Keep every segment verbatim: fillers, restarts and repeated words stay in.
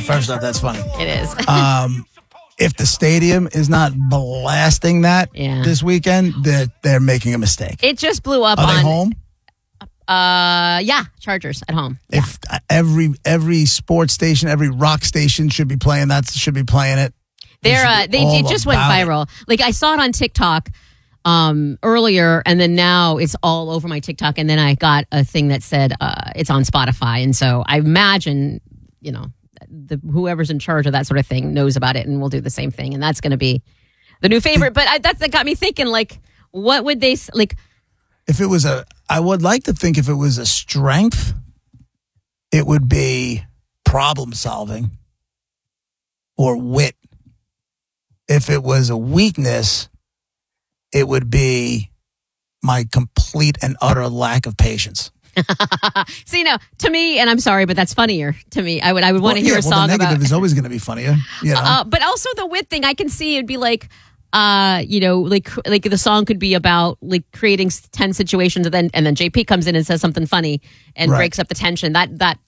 first off, that's funny. It is. Um, if the stadium is not blasting that Yeah. this weekend, they're, they're making a mistake. It just blew up Are on. they home? Uh, yeah, Chargers at home. If uh, every every sports station, every rock station should be playing that, should be playing it. They're should uh, be they all it just went about it. viral. Like I saw it on TikTok um earlier, and then now it's all over my TikTok, and then I got a thing that said uh it's on Spotify, and so I imagine you know the whoever's in charge of that sort of thing knows about it and will do the same thing, and that's going to be the new favorite. But I, that that got me thinking, like, what would they s- like? If it was a, I would like to think if it was a strength, it would be problem solving or wit. If it was a weakness, it would be my complete and utter lack of patience. See, now to me, and I'm sorry, but that's funnier to me. I would I would want to Well, hear yeah, a well, song the negative about. is always going to be funnier. You know? Uh, but also the wit thing, I can see it'd be like, uh, you know, like like the song could be about like creating ten situations, and then and then J P comes in and says something funny and Right. breaks up the tension. That that.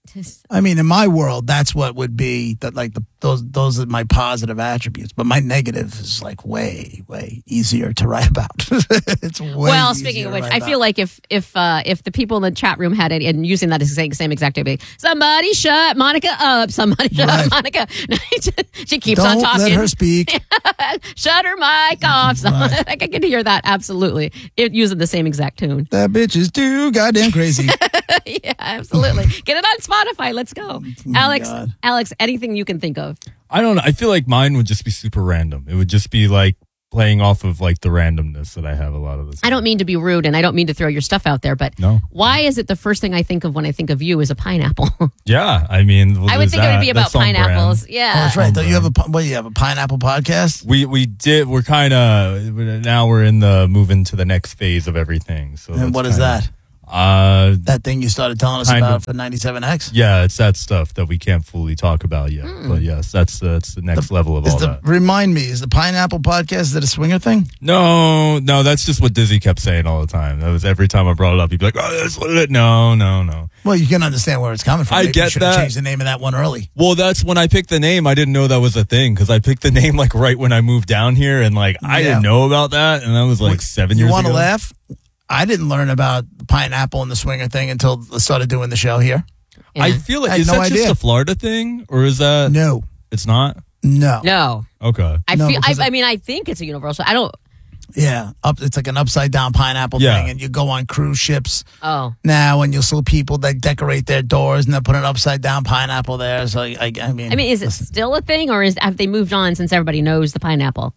I mean, in my world, that's what would be that. Like the, those, those are my positive attributes. But my negative is like way, way easier to write about. It's way Well, easier speaking of to which, write I about. feel like if if uh, if the people in the chat room had it and using that same, same exact thing, somebody shut Monica up, somebody shut Right. Monica. She keeps Don't on talking. let her speak. Shut her mic off. So, Right. I can hear that absolutely. It using the same exact tune. That bitch is too goddamn crazy. Yeah, absolutely. Get it on Spotify. Let's go. Alex, God. Alex, anything you can think of. I don't know. I feel like mine would just be super random. It would just be like playing off of like the randomness that I have a lot of this. I don't mean to be rude and I don't mean to throw your stuff out there, but No. why is it the first thing I think of when I think of you is a pineapple? Yeah, I mean, well, I would there's think it would that. be about That's on brand. pineapples. Oh, Yeah. that's right. Don't you have a pi- what? You have a pineapple podcast? We we did. We're kind of now we're in the moving to the next phase of everything. So And that's what is kinda- that? Uh, That thing you started telling us Kind about of. the ninety-seven X? yeah, it's that stuff that we can't fully talk about yet. Hmm. But yes, that's that's the next level of Is all the, that. remind me, is the pineapple podcast, is it a swinger thing? No, no, that's just what Dizzy kept saying all the time. That was every time I brought it up, he'd be like, "Oh, that's what it is." No, no, no. Well, you can understand where it's coming from. I Maybe you get should have that. changed the name of that one early. Well, that's when I picked the name. I didn't know that was a thing because I picked the name like right when I moved down here, and like I Yeah. didn't know about that, and that was like seven You years want ago. to laugh? I didn't learn about the pineapple and the swinger thing until I started doing the show here. Yeah. I feel I like had is no that idea. just a Florida thing, or is that No, it's not? no. No. Okay. I No, feel I, because I mean I think it's a universal. I don't Yeah, up. It's like an upside down pineapple Yeah. thing, and you go on cruise ships oh. now, and you'll see people that decorate their doors and they put an upside down pineapple there. So I, I mean, I mean, is it still a thing or is have they moved on since everybody knows the pineapple?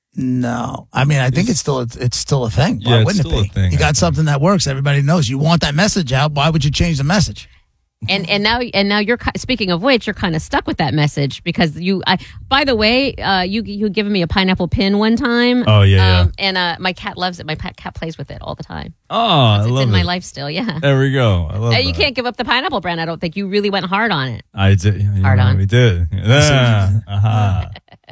no. I mean, I think it's still it's still a thing. Why Yeah, it's wouldn't still it a be? thing, you I got think. something that works. Everybody knows. You want that message out. Why would you change the message? And and now and now you're ki- speaking of which you're kind of stuck with that message because you I by the way uh you you given me a pineapple pin one time. Oh, yeah, um, and uh my cat loves it. My pet cat plays with it all the time. Oh, I It's love in it. my life still. Yeah. There we go. I love Uh, that. you can't give up the pineapple brand. I don't think you really went hard on it. I did. You Hard know, on. We did. Yeah. Uh-huh.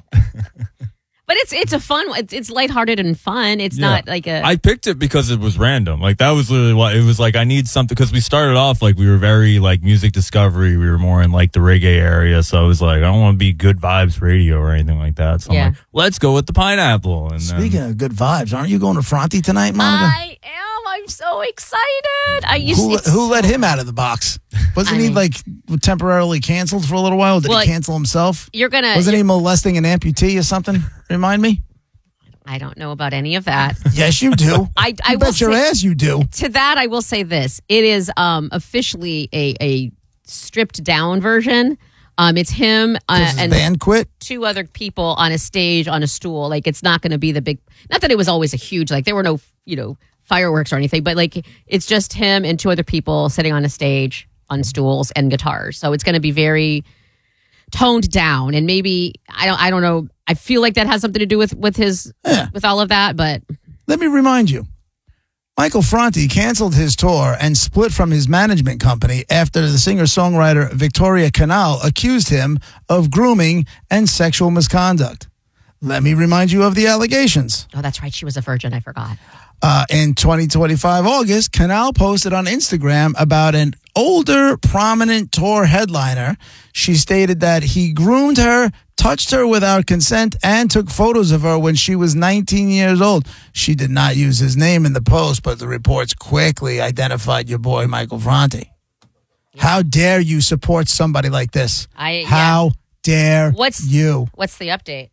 But it's it's a fun. It's, it's lighthearted and fun. It's Yeah. not like a. I picked it because it was random. Like that was literally what it was like. I need something because we started off like we were very like music discovery. We were more in like the reggae area. So I was like, I don't want to be good vibes radio or anything like that. So Yeah. I'm like, let's go with the pineapple. And then, Speaking of good vibes, aren't you going to Fronty tonight, Monica? I am. I'm so excited. I used who, it's- who let him out of the box? Wasn't I he mean- like temporarily canceled for a little while? Did Well, he cancel himself? You're gonna. Wasn't he molesting an amputee or something? Remind me. I don't know about any of that. Yes, you do. I I I will bet your say- ass you do. To that, I will say this: it is um, officially a, a stripped down version. Um, it's him uh, Does his and band quit? two other people on a stage on a stool. Like it's not going to be the big. Not that it was always a huge. Like there were no you know fireworks or anything, but like it's just him and two other people sitting on a stage on stools and guitars. So it's going to be very toned down, and maybe I don't I don't know. I feel like that has something to do with with his Yeah. with all of that, but Let me remind you. Michael Fronty canceled his tour and split from his management company after the singer-songwriter Victoria Canal accused him of grooming and sexual misconduct. Let me remind you of the allegations. oh, that's right. She was a virgin. I forgot. Uh, in twenty twenty-five August, Canal posted on Instagram about an older, prominent tour headliner. She stated that he groomed her, touched her without consent, and took photos of her when she was nineteen years old. She did not use his name in the post, but the reports quickly identified your boy, Michael Franti. How dare you support somebody like this? I, How yeah. dare what's, you? What's the update?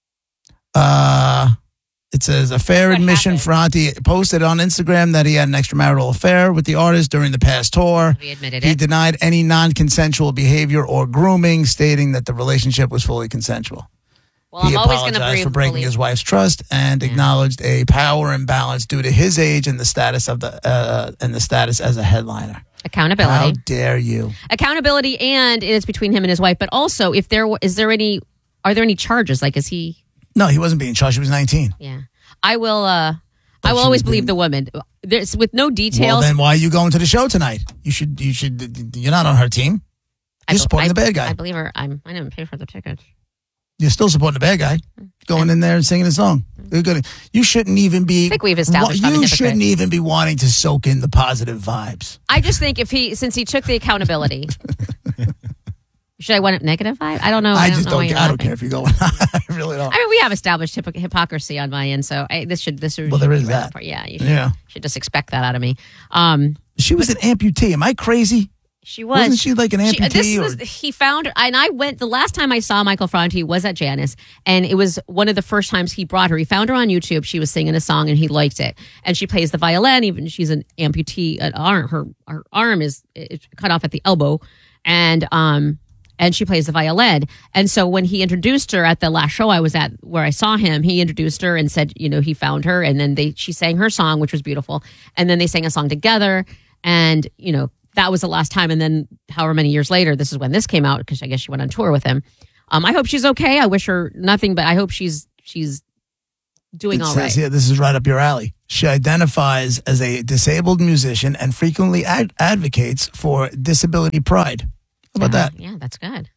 Uh, it says a fair What admission. happened? Franti posted on Instagram that he had an extramarital affair with the artist during the past tour. We admitted He it. denied any non-consensual behavior or grooming, stating that the relationship was fully consensual. Well, He I'm always going to apologized believe. for breaking believe. his wife's trust and Yeah. acknowledged a power imbalance due to his age and the status of the uh, and the status as a headliner. Accountability. How dare you? Accountability, and it's between him and his wife. But also, if there wa- is there any, are there any charges? Like, is he? No, he wasn't being charged. He was nineteen. Yeah, I will. uh But I will she always was believe being- the woman. There's with no Well, details. then why are you going to the show tonight? You should. You should. You're not on her team. I You're be- supporting I- the bad guy. I believe her. I'm. I didn't pay for the tickets. You're still supporting the bad guy, going in there and singing a song. You're gonna, you shouldn't even be. I think we've established I'm a You hypocrite. shouldn't even be wanting to soak in the positive vibes. I just think if he, since he took the accountability, should I want a negative vibe? I don't know. I, I, don't just know don't. why I you're don't laughing. care if you're going. I really don't. I mean, we have established hypo- hypocrisy on my end, so I, this should this should Well, there be is right that. up for- Yeah, you should, Yeah. should just expect that out of me. Um, She was an amputee. Am I crazy? she was. Wasn't she like an She- amputee? this or- was he found, and I went the last time I saw Michael Franti was at Janice, and it was one of the first times he brought her. He found her on YouTube. She was singing a song, and he liked it. And she plays the violin. Even she's an amputee. An arm, her her arm is it's cut off at the elbow, and um. And she plays the violin. And so when he introduced her at the last show I was at where I saw him, he introduced her and said, you know, he found her, and then they she sang her song, which was beautiful. And then they sang a song together. And, you know, that was the last time. And then however many years later, this is when this came out, because I guess she went on tour with him. Um, I hope she's okay. I wish her nothing, but I hope she's she's doing It all says right. here, this is right up your alley. She identifies as a disabled musician and frequently ad- advocates for disability pride. How about Uh, that? Yeah, that's good.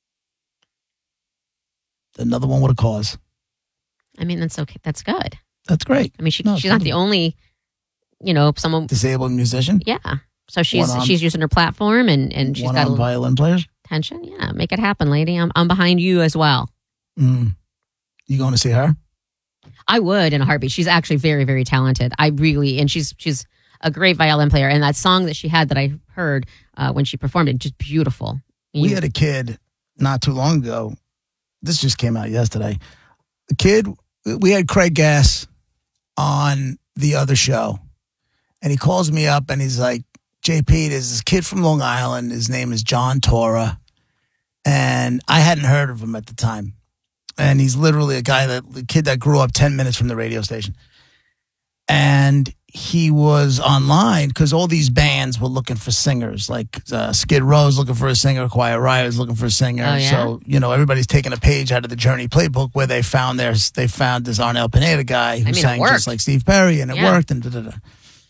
Another one with a cause. I mean, that's okay. That's good. That's great. I mean, she, No, she's not the only, you know, someone. Disabled musician. Yeah. So she's One on- she's using her platform, and, and she's One got a on little violin players. attention. Yeah, make it happen, lady. I'm I'm behind you as well. Mm. You going to see her? I would in a heartbeat. She's actually very, very talented. I really, and she's she's a great violin player. And that song that she had that I heard uh, when she performed it, just beautiful. We You- had a kid not too long ago. This just came out yesterday. The kid, we had Craig Gass on the other show, and he calls me up and he's like, J P, there's this kid from Long Island. His name is John Tora. And I hadn't heard of him at the time. And he's literally a guy that, the kid that grew up ten minutes from the radio station. And he was online because all these bands were looking for singers. Like uh, Skid Row's looking for a singer, Quiet Riot's looking for a singer. Oh, yeah? So you know everybody's taking a page out of the Journey playbook where they found their they found this Arnel Pineda guy who I mean, it sang worked. just like Steve Perry, and it Yeah. worked. And da, da, da.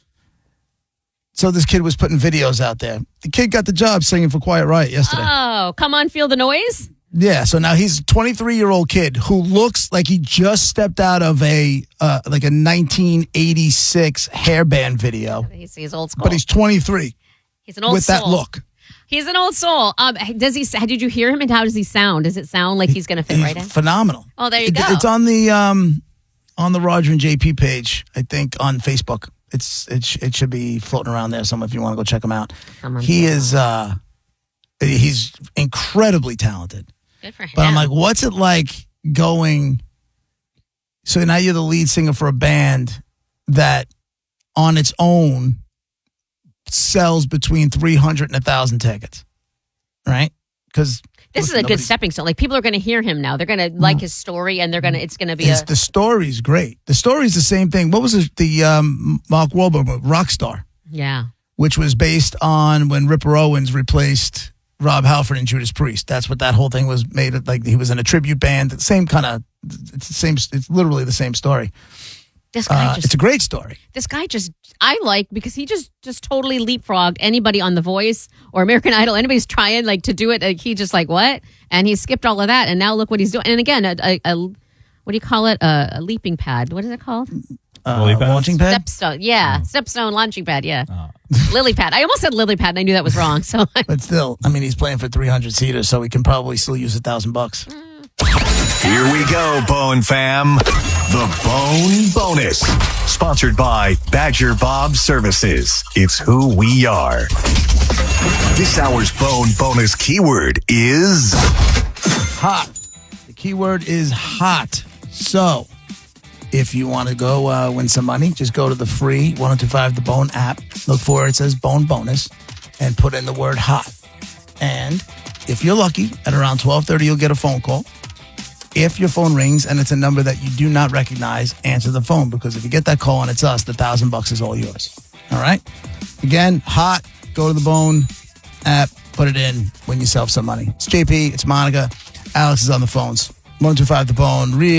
So this kid was putting videos out there. The kid got the job singing for Quiet Riot yesterday. Oh, come on, feel the noise. Yeah, so now he's a twenty-three year old kid who looks like he just stepped out of a uh, like a nineteen eighty-six hairband video, He's, he's old school. but he's twenty-three he's an old with soul. that look. He's an old soul. Um, does he? Did you hear him? And how does he sound? Does it sound like he's going to fit He's right in? phenomenal. Oh, there you It- go. It's on the um on the Roger and J P page, I think, on Facebook. It's it sh- it should be floating around there somewhere if you want to go check him out. Come on, He check him is uh he's incredibly talented. Good for him. But I'm like, what's it like going? So now you're the lead singer for a band that on its own sells between three hundred and one thousand tickets, right? Because this is a good stepping stone. Like, people are going to hear him now. They're going to like his story, and they're going to. It's going to be a. the story's great. The story's the same thing. What was it, the um, Mark Wahlberg movie, Rockstar, Yeah. which was based on when Ripper Owens replaced Rob Halford and Judas Priest. That's what that whole thing was made of. Like, he was in a tribute band. The same kind of, it's the same, it's literally the same story. This guy Uh, just. it's a great story. this guy just. I like because he just just totally leapfrogged anybody on The Voice or American Idol. Anybody's trying like to do it. Like, he just like what, and he skipped all of that, and now look what he's doing. And again, a, a, a what what do you call it? Uh, a leaping pad. What is it called? Uh, Lily pads? launching pad? Stepstone. Yeah, Stepstone launching pad. Yeah, lily pad. I almost said lily pad, and I knew that was wrong. So But still, I mean, he's playing for three hundred seaters, so he can probably still use a thousand bucks. Here we go, Bone Fam. The Bone Bonus. Sponsored by Badger Bob Services. It's who we are. This hour's Bone Bonus keyword is Hot. The keyword is hot. So, if you want to go uh, win some money, just go to the free one oh two five The Bone app. Look for it. It says Bone Bonus and put in the word hot. And if you're lucky, at around twelve thirty, you'll get a phone call. If your phone rings and it's a number that you do not recognize, answer the phone, because if you get that call and it's us, the thousand bucks is all yours. All right? Again, hot. Go to the Bone app, put it in, win yourself some money. It's J P, it's Monica. Alex is on the phones. one two five The Bone. Real